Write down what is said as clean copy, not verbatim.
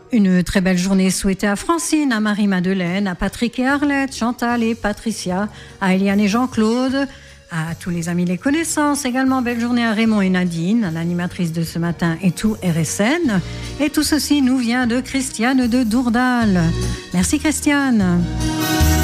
Une très belle journée souhaitée à Francine, à Marie-Madeleine, à Patrick et Arlette, Chantal et Patricia, à Eliane et Jean-Claude, à tous les amis, les connaissances. Également, belle journée à Raymond et Nadine, l'animatrice de ce matin et tout RSN. Et tout ceci nous vient de Christiane de Dourdal. Merci Christiane.